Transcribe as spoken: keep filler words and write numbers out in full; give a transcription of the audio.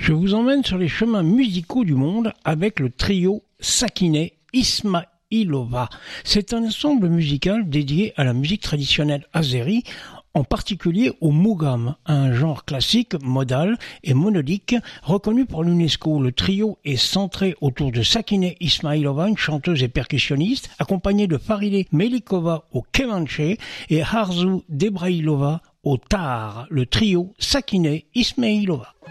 Je vous emmène sur les chemins musicaux du monde avec le trio Sakineh Ismailova. C'est un ensemble musical dédié à la musique traditionnelle azérie, en particulier au mougam, un genre classique, modal et monodique reconnu par l'UNESCO. Le trio est centré autour de Sakineh Ismailova, une chanteuse et percussionniste, accompagnée de Farideh Melikova au kemanché et Arzu Debrailova au tar. Le trio Sakineh Ismailova.